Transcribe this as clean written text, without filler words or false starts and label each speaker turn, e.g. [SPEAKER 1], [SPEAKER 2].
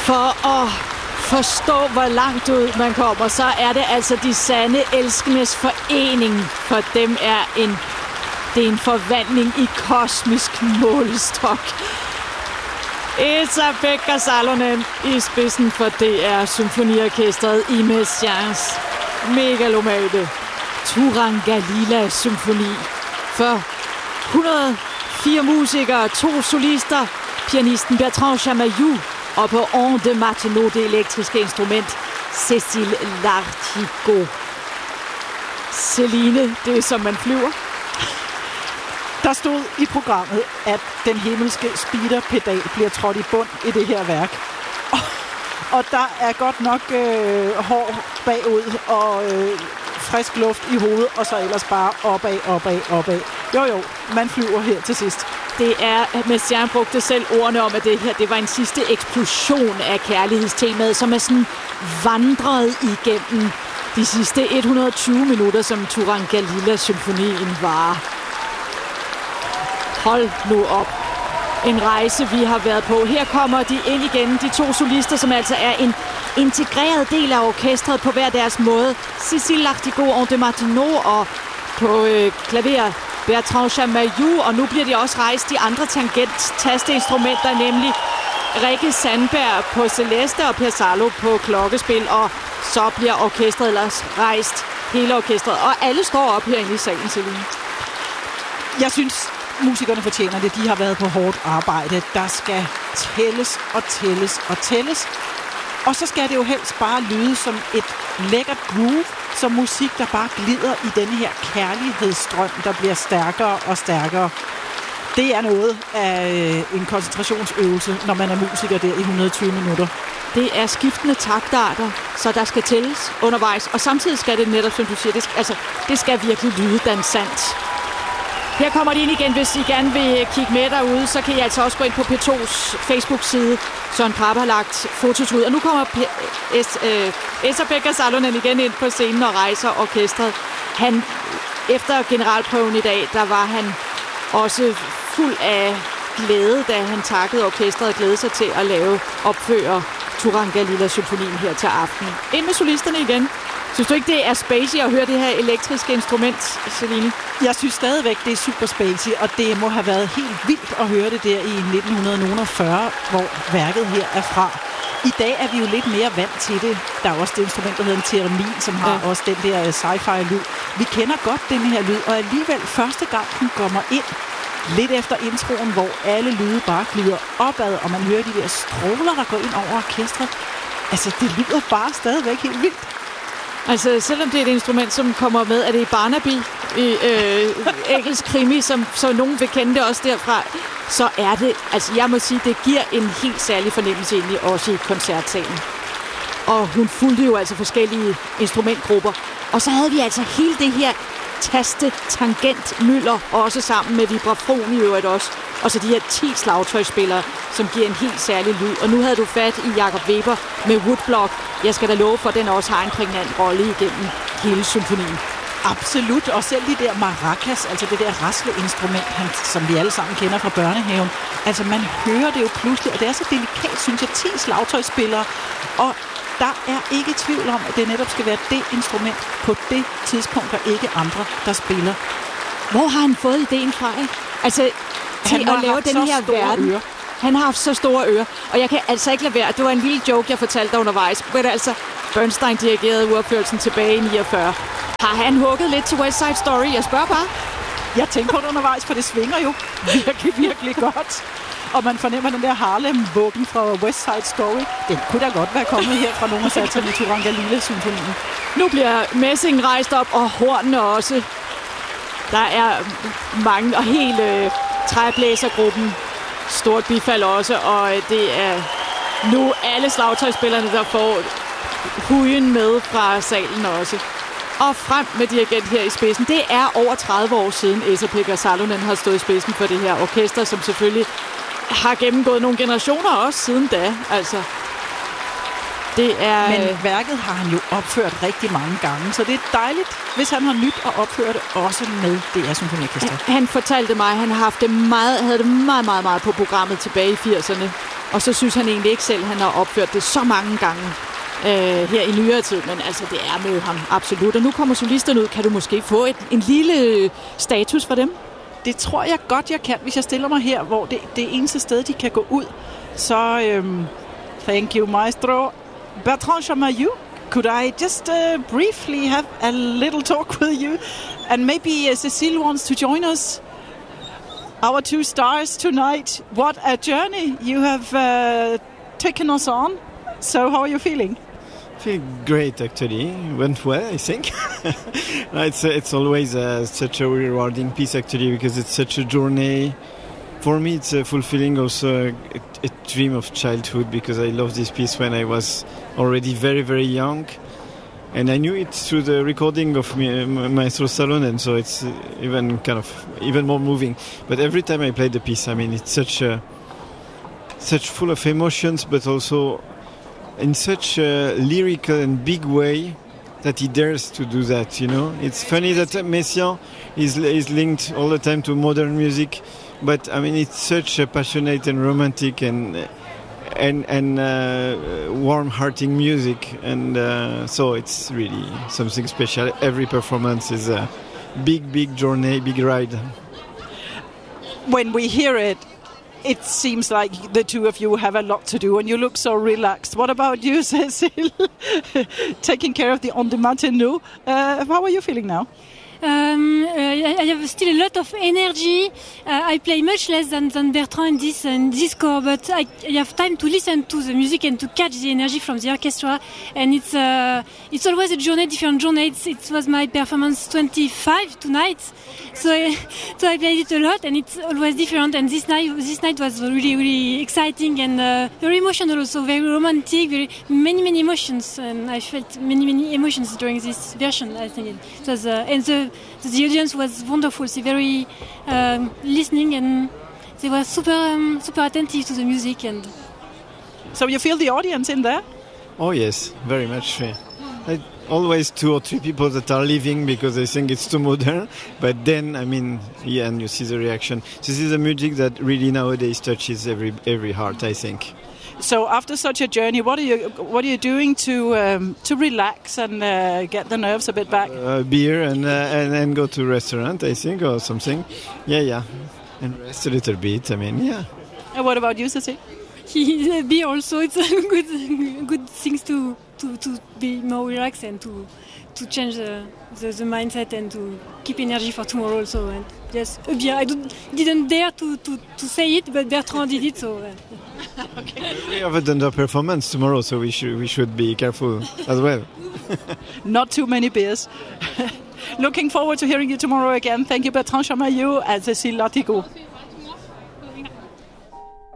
[SPEAKER 1] For at forstå, hvor langt ud man kommer, så er det altså de sande elskendes forening. For dem er det er en forvandling i kosmisk målestok. Esa-Pekka Salonen i spidsen for DR Symfoniorkestret i Messiaens megalomane Turangalila Symfoni. For 104 musikere, 2 solister, pianisten Bertrand Chamayou og på On de Martenot det elektriske instrument Cécile Lartigot. Celine, det er som man flyver.
[SPEAKER 2] Der stod i programmet, at den himmelske speederpedal bliver trådt i bund i det her værk. Og der er godt nok hår bagud og frisk luft i hovedet, og så ellers bare opad. Jo, man flyver her til sidst.
[SPEAKER 1] Det er, Messiaen brugte selv ordene om, at det her det var en sidste eksplosion af kærlighedstemaet, som er sådan vandret igennem de sidste 120 minutter, som Turangalila-symfonien varer. Hold nu op. En rejse, vi har været på. Her kommer de ind igen, de 2 solister, som altså er en integreret del af orkestret på hver deres måde. Cécile Lartigot, On de Martenot, og på klaver Bertrand Chamayou, og nu bliver de også rejst de andre tangent-tasteinstrumenter, nemlig Rikke Sandberg på celeste og Per Salo på klokkespil, og så bliver orkestret ellers rejst, hele orkestret, og alle står op herinde i salen, Celine.
[SPEAKER 2] Jeg synes, musikerne fortjener det. De har været på hårdt arbejde. Der skal tælles. Og så skal det jo helst bare lyde som et lækkert groove, som musik, der bare glider i denne her kærlighedsstrøm, der bliver stærkere og stærkere. Det er noget af en koncentrationsøvelse, når man er musiker der i 120 minutter.
[SPEAKER 1] Det er skiftende taktarter, så der skal tælles undervejs. Og samtidig skal det netop, som du siger, det skal virkelig lyde dansant. Her kommer de ind igen. Hvis I gerne vil kigge med derude, så kan I altså også gå ind på P2's Facebook-side. Søren Krabbe har lagt fotos ud. Og nu kommer Esa-Pekka Salonen igen ind på scenen og rejser orkestret. Efter generalprøven i dag, der var han også fuld af glæde, da han takkede orkestret og glædede sig til at opføre Turangalila-symfonien her til aften. Ind med solisterne igen. Synes du ikke, det er spacey at høre det her elektriske instrument, Celine?
[SPEAKER 2] Jeg synes stadigvæk, det er super spacey, og det må have været helt vildt at høre det der i 1940, hvor værket her er fra. I dag er vi jo lidt mere vant til det. Der er også det instrument, der hedder en theremin, som har også den der sci-fi-lyd. Vi kender godt den her lyd, og alligevel første gang den kommer ind, lidt efter introen, hvor alle lyde bare glider opad, og man hører de der stråler, der går ind over orkestret. Altså, det lyder bare stadigvæk helt vildt.
[SPEAKER 1] Altså, selvom det er et instrument, som kommer med, er det i Barnaby, i engelsk krimi, som nogen vil kende det også derfra, så er det, altså jeg må sige, det giver en helt særlig fornemmelse egentlig også i koncertsalen. Og hun fulgte jo altså forskellige instrumentgrupper. Og så havde vi altså hele det her taste-tangent-mylder, også sammen med vibrafon i øvrigt også. Og så de her 10 slagtøjsspillere, som giver en helt særlig lyd. Og nu havde du fat i Jakob Weber med Woodblock. Jeg skal da love for, at den også har en prægnant rolle igennem hele symfonien.
[SPEAKER 2] Absolut, og selv de der maracas, altså det der rasleinstrument, som vi alle sammen kender fra børnehaven. Altså man hører det jo pludselig, og det er så delikat, synes jeg, 10 slagtøjsspillere. Og der er ikke tvivl om, at det netop skal være det instrument på det tidspunkt, og ikke andre, der spiller.
[SPEAKER 1] Hvor har han fået ideen fra? Altså til at lave den her verden.
[SPEAKER 2] Ører.
[SPEAKER 1] Han har haft så store ører, og jeg kan altså ikke lade være. Det var en lille joke, jeg fortalte dig undervejs. Men altså, Bernstein dirigerede uopførelsen tilbage i 49. Har han hugget lidt til West Side Story? Jeg spørger bare.
[SPEAKER 2] Jeg tænker på det undervejs, for det svinger jo virkelig, virkelig godt. Og man fornemmer den der Harlem-vuggen fra West Side Story. Den kunne da godt være kommet her fra nogle af satserne i Turangalila-symfonien.
[SPEAKER 1] Nu bliver messingen rejst op, og hornene også. Der er mange, og hele træblæsergruppen. Stort bifald også, og det er nu alle slagtøjsspillerne, der får hujen med fra salen også. Og frem med dirigent her i spidsen. Det er over 30 år siden Esa-Pekka Salonen har stået i spidsen for det her orkester, som selvfølgelig har gennemgået nogle generationer også siden da. Altså. Det er...
[SPEAKER 2] Men værket har han jo opført rigtig mange gange, så det er dejligt, hvis han har nyt at opføre det også med DR Symfoniorkester.
[SPEAKER 1] Han fortalte mig, at han havde det meget på programmet tilbage i 80'erne. Og så synes han egentlig ikke selv, at han har opført det så mange gange her i nyere tid. Men altså, det er med ham, absolut. Og nu kommer solisterne ud. Kan du måske få en lille status for dem?
[SPEAKER 2] Det tror jeg godt, jeg kan, hvis jeg stiller mig her, hvor det eneste sted, de kan gå ud. Så thank you, maestro. Bertrand Chamayou, could I just briefly have a little talk with you? And maybe Cécile wants to join us. Our two stars tonight. What a journey you have taken us on. So how are you feeling?
[SPEAKER 3] I feel great, actually. Went well, I think. It's always such a rewarding piece, actually, because it's such a journey. For me, it's fulfilling also a dream of childhood, because I loved this piece when I was already very, very young. And I knew it through the recording of Maestro Salonen, so it's even more moving. But every time I play the piece, I mean, it's such full of emotions, but also in such a lyrical and big way that he dares to do that, you know. It's funny that Messiaen is linked all the time to modern music, but I mean, it's such a passionate and romantic and warm-hearting music, and so it's really something special. Every performance is a big journey, big ride.
[SPEAKER 2] When we hear it, it seems like the two of you have a lot to do, and you look so relaxed. What about you, Cécile? Taking care of the On Demand now. How are you feeling now?
[SPEAKER 4] I have still a lot of energy. I play much less than Bertrand in this score, but I have time to listen to the music and to catch the energy from the orchestra. And it's always a journey, different journey. It was my performance 25 tonight, so I played it a lot, and it's always different. And this night was really exciting and very emotional, also very romantic, many emotions. And I felt many emotions during this version. I think it was and the audience was wonderful. They very listening, and they were super attentive to the music. And
[SPEAKER 2] so you feel the audience in there?
[SPEAKER 3] Oh yes, very much. Always 2 or 3 people that are leaving because they think it's too modern. But then, I mean, yeah, and you see the reaction. This is a music that really nowadays touches every heart, I think.
[SPEAKER 2] So after such a journey, what are you doing to relax and get the nerves a bit back?
[SPEAKER 3] Beer and go to a restaurant, I think, or something. Yeah, and rest a little bit. I mean, yeah.
[SPEAKER 2] And what about you, Cécile?
[SPEAKER 4] Beer also. It's good things to be more relaxed and to change the mindset and to keep energy for tomorrow also. And yes, a beer. I didn't dare to say it, but Bertrand did it, so.
[SPEAKER 3] Okay. We have a underperformance tomorrow, so we should be careful as well.
[SPEAKER 2] Not too many beers. Looking forward to hearing you tomorrow again. Thank you, Bertrand Chamayou and Cécile Lartigot.